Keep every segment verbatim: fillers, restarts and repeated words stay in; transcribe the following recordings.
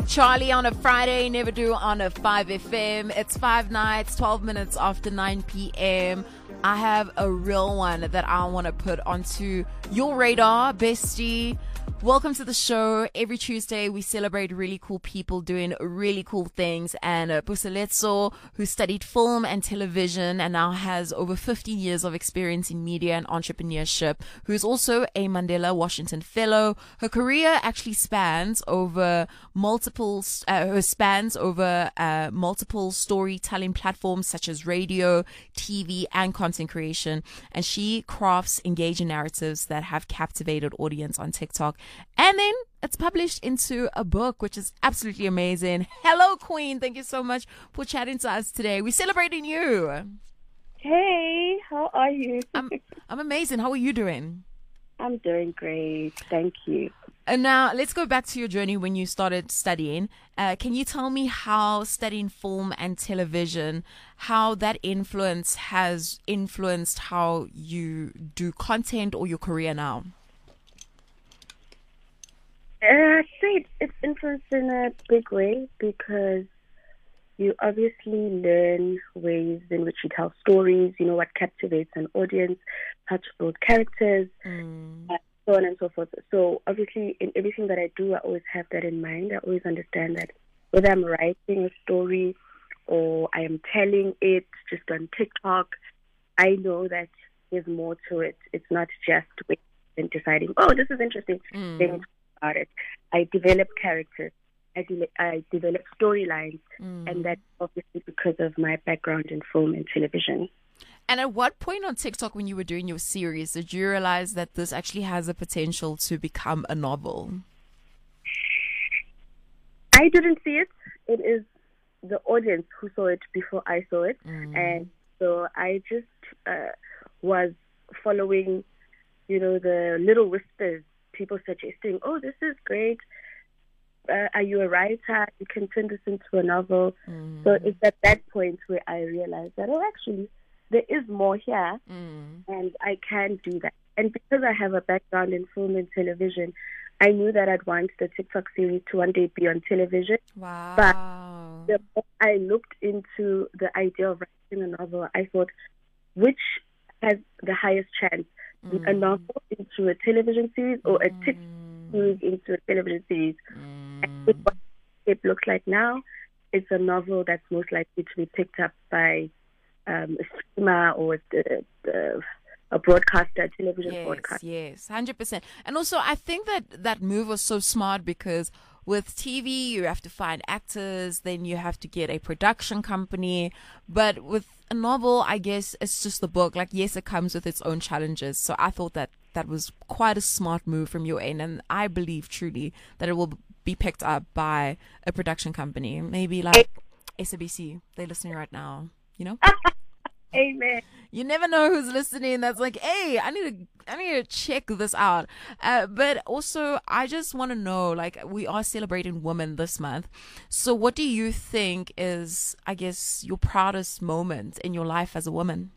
Charlie on a Friday, Never Do on a five F M. It's five nights, twelve minutes after nine p.m. I have a real one that I want to put onto your radar, bestie. Welcome to the show. Every Tuesday, we celebrate really cool people doing really cool things. And uh, Puseletso, who studied film and television and now has over fifteen years of experience in media and entrepreneurship, who is also a Mandela Washington Fellow. Her career actually spans over multiple, uh, her spans over uh, multiple storytelling platforms such as radio, T V, and content creation. And she crafts engaging narratives that have captivated audience on TikTok. And then it's published into a book, which is absolutely amazing. Hello, Queen. Thank you so much for chatting to us today. We're celebrating you. Hey, how are you? I'm, I'm amazing. How are you doing? I'm doing great. Thank you. And now let's go back to your journey when you started studying. Uh, can you tell me how studying film and television, how that influence has influenced how you do content or your career now? Uh, I'd say it's influenced in a big way because you obviously learn ways in which you tell stories, you know, what captivates an audience, how to build characters, Mm. uh, so on and so forth. So obviously in everything that I do, I always have that in mind. I always understand that whether I'm writing a story or I am telling it just on TikTok, I know that there's more to it. It's not just waiting and deciding, oh, this is interesting. Mm. Then about it. I develop characters. I, de- I develop storylines, Mm. and that's obviously because of my background in film and television. And at what point on TikTok when you were doing your series did you realize that this actually has a potential to become a novel? I didn't see it. It is the audience who saw it before I saw it. Mm. And so I just uh, was following, you know, the little whispers, people suggesting, oh, this is great. Uh, are you a writer? You can turn this into a novel. Mm. So it's at that point where I realized that, oh, actually, there is more here, Mm. and I can do that. And because I have a background in film and television, I knew that I'd want the TikTok series to one day be on television. Wow. The more I looked into the idea of writing a novel, I thought, which has the highest chance? Mm. A novel into a television series or a TikTok Mm. series into a television series? Mm. And with what it looks like now, it's a novel that's most likely to be picked up by um, a streamer or a, a, a broadcaster, a television Yes, broadcaster. yes, one hundred percent. And also, I think that that move was so smart because with T V, you have to find actors, then you have to get a production company. But with a novel, I guess it's just the book. Like, yes, it comes with its own challenges. So I thought that that was quite a smart move from your end. And I believe truly that it will be picked up by a production company. Maybe like S A B C. They're listening right now, you know? Amen. You never know who's listening that's like, hey, I need to I need to check this out. Uh, but also, I just want to know, like, we are celebrating women this month. So what do you think is, I guess, your proudest moment in your life as a woman?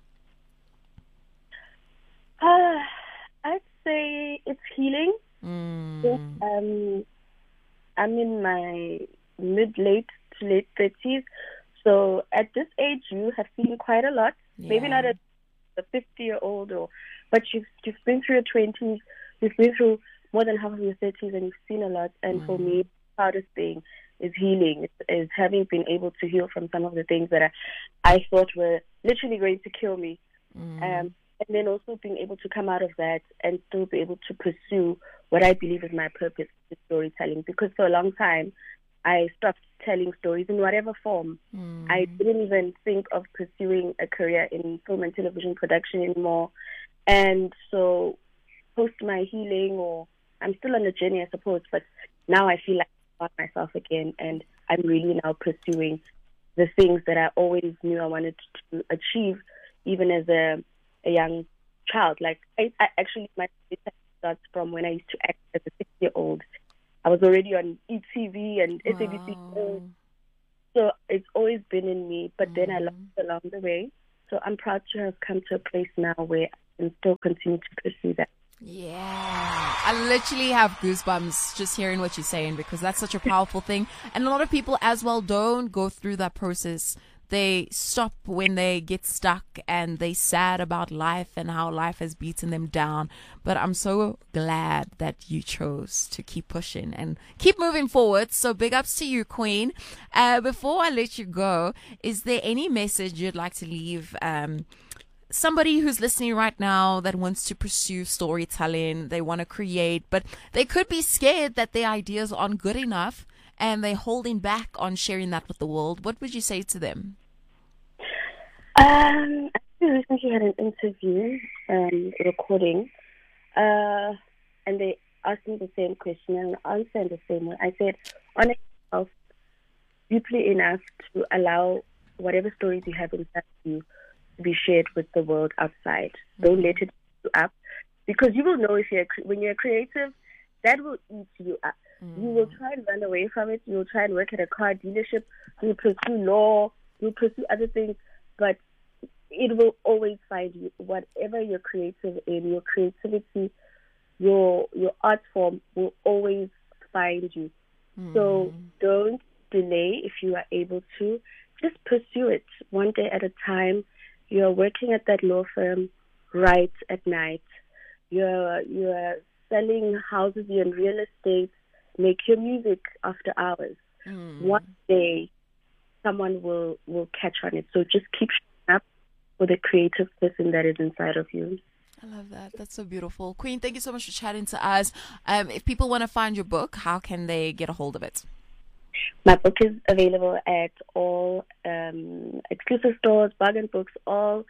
Uh, I'd say it's healing. Mm. Um, I'm in my mid-late to late thirties. So at this age, you have seen quite a lot. Yeah. Maybe not a fifty-year-old, or but you've you've been through your twenties, you've been through more than half of your thirties, and you've seen a lot. And Mm. for me, the proudest thing is healing. Is, is having been able to heal from some of the things that I, I thought were literally going to kill me. Mm. Um, and then also being able to come out of that and still be able to pursue what I believe is my purpose, is storytelling. Because for a long time, I stopped telling stories in whatever form. Mm. I didn't even think of pursuing a career in film and television production anymore. And so post my healing, or I'm still on the journey, I suppose, but now I feel like I found myself again, and I'm really now pursuing the things that I always knew I wanted to achieve, even as a, a young child. Like, I, I actually, my career starts from when I used to act as a six-year-old. I was already on E T V and S A B C. Wow. So it's always been in me, but Mm. then I lost along the way. So I'm proud to have come to a place now where I can still continue to pursue that. Yeah, I literally have goosebumps just hearing what you're saying, because that's such a powerful thing. And a lot of people as well don't go through that process. They stop when they get stuck and they sad about life and how life has beaten them down. But I'm so glad that you chose to keep pushing and keep moving forward. So big ups to you, Queen. Uh, before I let you go, is there any message you'd like to leave um, somebody who's listening right now that wants to pursue storytelling? They want to create, but they could be scared that their ideas aren't good enough and they're holding back on sharing that with the world. What would you say to them? Um, I recently had an interview, um, recording, uh, and they asked me the same question and I answered in the same way. I said, honest yourself deeply enough to allow whatever stories you have inside you to be shared with the world outside. Mm-hmm. Don't let it eat you up, because you will know if you're when you're creative, that will eat you up. Mm-hmm. You will try and run away from it. You will try and work at a car dealership. You will pursue law. You will pursue other things. But it will always find you. Whatever you're creative in, your creativity, your your art form will always find you. Mm. So don't delay if you are able to. Just pursue it one day at a time. You're working at that law firm right at night. You're you're selling houses, you're in real estate. Make your music after hours. Mm. One day someone will, will catch on it. So just keep showing up for the creative person that is inside of you. I love that. That's so beautiful. Queen, thank you so much for chatting to us. Um, if people want to find your book, how can they get a hold of it? My book is available at all um, exclusive stores, bargain books, all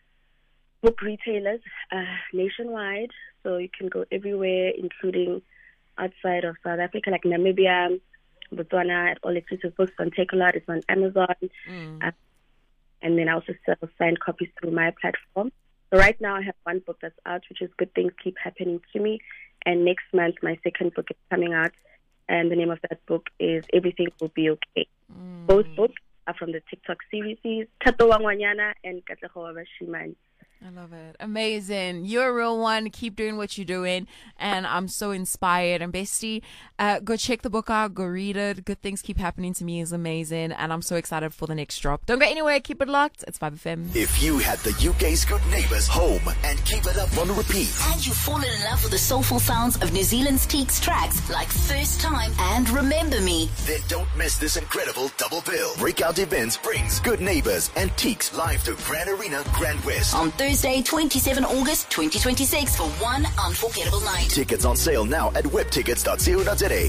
book retailers uh, nationwide. So you can go everywhere, including outside of South Africa, like Namibia, Botswana, at all exclusive books. On Takealot, it's on Amazon. Mm. Uh, and then I also sell signed copies through my platform. So right now I have one book that's out, which is Good Things Keep Happening to Me. And next month, my second book is coming out. And the name of that book is Everything Will Be Okay. Mm. Both books are from the TikTok series, Tato wa Ngwanyana and Katlego wa Bashimane. I love it. Amazing. You're a real one. Keep doing what you're doing. And I'm so inspired. And bestie, uh, go check the book out. Go read it. Good Things Keep Happening to Me is amazing. And I'm so excited for the next drop. Don't go anywhere. Keep it locked. It's five F M. If you had the U K's Good Neighbours home and keep it up on repeat, and you've fallen in love with the soulful sounds of New Zealand's Teeks tracks like First Time and Remember Me, then don't miss this incredible double bill. Breakout Events brings Good Neighbours and Teeks live to Grand Arena, Grand West on Thursday, twenty-seventh of August, twenty twenty-six for one unforgettable night. Tickets on sale now at webtickets dot co dot za.